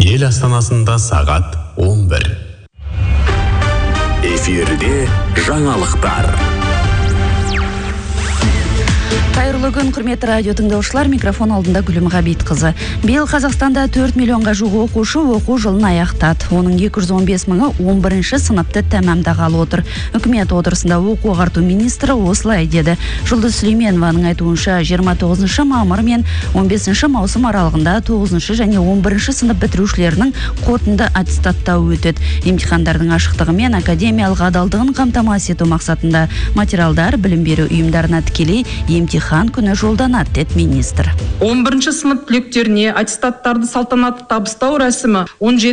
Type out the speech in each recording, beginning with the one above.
Ел астанасында сағат 11. Эфирде жаңалықтар. Қайырлы күн, құрметті радио тыңдаушылар, микрофон алдында Гүлім Ғабитқызы. Биыл Қазақстанда 4 миллионға жуық оқушы оқу жылын аяқтады. Оның 215 мыңы 11-ші сыныпты тәмамдағалы отыр. Үкімет отырысында оқу ағарту министрі осылай деді. Жұлдыз Сүлейменованың айтуынша 29 мамыр мен 15 маусым аралығында 9 және 11 сынып бітірушілерінің қорытынды аттестаттауы өтеді. Емтихандардың ашықтығы мен академиялық адалдығын қамтамасыз ету мақсатында материалдар білім беру ұйымдарына тікелей емтихан күні жолданады, деді министр. 11 сынып түлектеріне аттестаттарды салтанатты табыстау рәсімі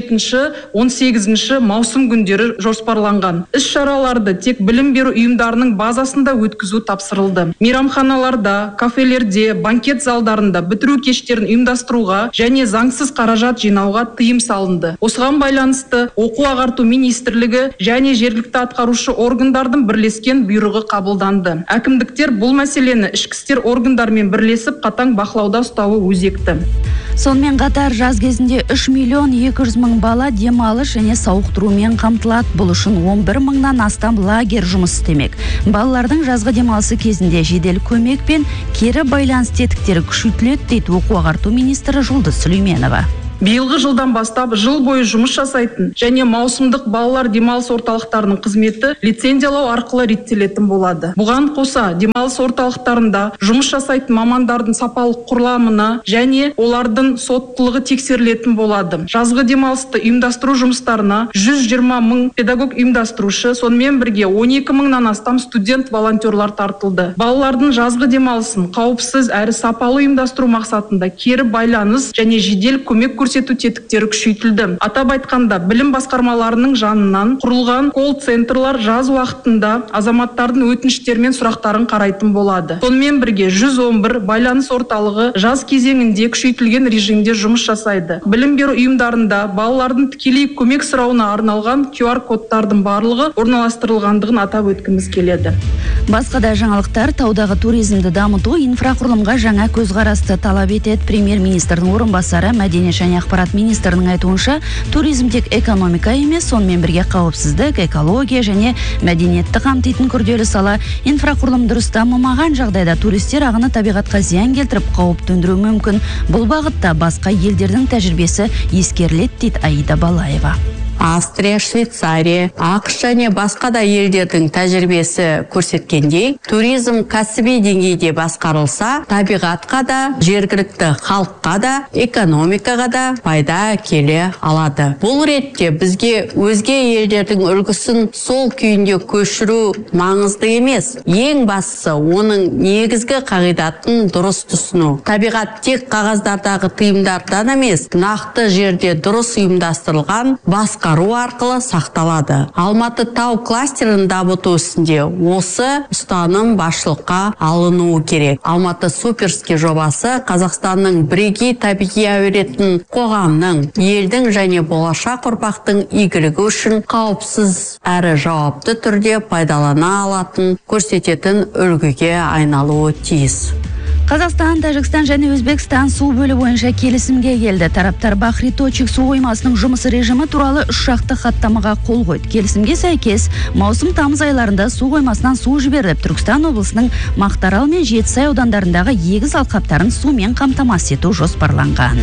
17-18 маусым күндері жоспарланған. Іс-шараларды тек білім беру ұйымдарының базасында өткізу тапсырылды. Мейрамханаларда, кафелерде, банкет залдарында бітіру кештерін ұйымдастыруға және заңсыз қаражат жинауға тыйым салынды. Осыған байланысты оқу ағарту министрлігі және жергілікті атқарушы органдардың бірлескен бұйрығы қабылданды. Әкімдіктер бұл мәселені ішкі істер органдарымен бірлесіп қатаң бақылауда ұстауы өзекті. Сонымен қатар жаз кезінде 3 миллион 200 мың бала демалыс және сауықтырумен қамтылады. Бұл үшін 11 мыңнан астам лагерь жұмыс істемек. Балалардың жазғы демалысы кезінде жедел көмек пен кері байланыс тетіктері күшейтіледі, дейді оқу ағарту министрі Жұлдыз Сүлейменова. Биылғы жылдан бастап жыл бойы жұмыс жасайтын және маусымдық балалар демалыс орталықтарының қызметі лицензиялау арқылы реттелетін болады. Бұған қоса демалыс орталықтарында жұмыс жасайтын мамандардың сапалық құрамына және олардың соттылығы тексерілетін болады. Жазғы демалысты ұйымдастыру жұмыстарына 120 мың педагог ұйымдастырушы, сонымен бірге 12 мыңнан астам студент-волонтерлар тартылды. Балалардың жазғы демалысын қауіпсіз әрі сапалы ұйымдастыру мақсатында кері байланыс және жедел көмек көрсету тетіктері күшейтілді. Атап айтқанда, білім басқармаларының жанынан құрылған колл-центрлар жаз уақытында азаматтардың өтініштері мен сұрақтарын қарайтын болады. Сонымен бірге 111 байланыс орталығы жаз кезеңінде күшейтілген режимде жұмыс жасайды. Білім беру ұйымдарында балалардың тікелей көмек сұрауына арналған QR-кодтардың барлығы орналастырылғандығын атап өткіміз келеді. Басқа да жаңалықтар, таудағы туризмді дамыту инфрақұрылымға жаңа көзқарасты талап етеді. Премьер-министрдің орынбасары мәдениет және ақпарат министрінің айтуынша, туризм тек экономика емес, сонымен бірге қауіпсіздік, экология және мәдениетті қамтитын күрделі сала. Инфрақұрылым дұрыс дамымаған жағдайда туристер ағыны табиғатқа зиян келтіріп, қауіп төндіруі мүмкін. Бұл бағытта басқа елдердің тәжірибесі ескеріледі, дейді Аида Балаева. Австрия, Швейцария, ақш және басқа да елдердің тәжірибесі көрсеткендей, туризм кәсіби деңгейде басқарылса, табиғатқа да, жергілікті халыққа да, экономикаға да пайда келе алады. Бұл ретте бізге өзге елдердің үлгісін сол күйінде көшіру маңызды емес. Ең бастысы оның негізгі қағидатын дұрыс түсіну. Табиғат тек қағаздардағы тыйымдардан емес, нақты жерде дұрыс ұйымдастырылған басқа арқылы сақталады. Алматы тау кластерін дамыту ісінде осы ұстаным басшылыққа алынуы керек. Алматы суперский жобасы Қазақстанның бірегей табиғи әуелетін қоғамның, елдің және болашақ ұрпақтың игілігі үшін қауіпсіз әрі жауапты түрде пайдалана алатын көрсететін үлгіге айналуы тиіс. Қазақстан, Тәжікстан және Өзбекстан су бөлу бойынша келісімге келді. Тараптар Бахри Точик су қоймасының жұмыс режимі туралы 3 жақты хаттамаға қол қойды. Келісімге сәйкес, маусым-тамыз айларында су қоймасынан су жіберіліп, Түркістан облысының Мақтаарал мен Жетісай аудандарындағы егіс алқаптарын сумен қамтамасыз ету жоспарланған.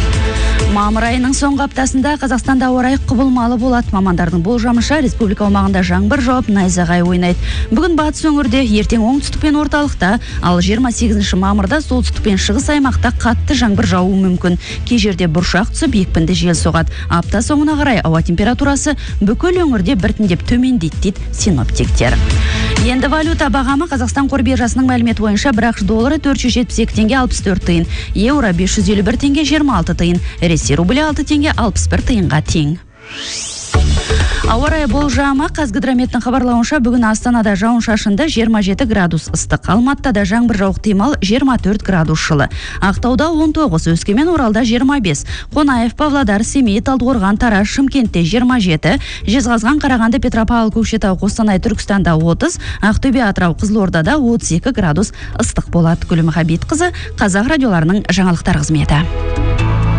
Мамыр айының соңғы аптасында Қазақстанда ауа райы құбылмалы болады. Мамандардың болжамынша республика аумағында жаңбыр жауып, найзағай ойнайды. Бүгін батыс өңірде, ертең оңтүстік пен орталықта, ал 28 мамырда солтүстік пен шығыс аймақта қатты жаңбыр жауы мүмкін. Кей жерде бұршақ түсіп, екпінді жел соғады. Апта соңына қарай ауа температурасы бүкіл өңірде біртіндеп төмендейді, дейді синоптиктер. Енді валюта бағамы Қазақстан қор биржасының мәліметі бойынша бір ақш доллары 472 теңге 64 тиын, еуро 551 теңге 26 тиын, Ресей рублі 6 теңге 61 тиынға тең. Ауа райы болжамы Қазгидрометтің хабарлауынша бүгін Астанада жауын-шашынды 27 градус ыстық, Алматыда жаңбыр жауып ықтимал 24 градус жылы. Ақтауда 19, Өскемен, Оралда 25, Қонаев, Павлодар, Семей, Талдықорған, Тараз, Шымкентте 27, Жезқазған, Қарағанды, Петропавл, Көкшетау, Қостанай, Түркістанда 30, Ақтөбе, Атырау, Қызылордада 32 градус ыстық болады. Гүлім Ғабитқызы, Қазақ радиоларының жаңалықтар қызметі.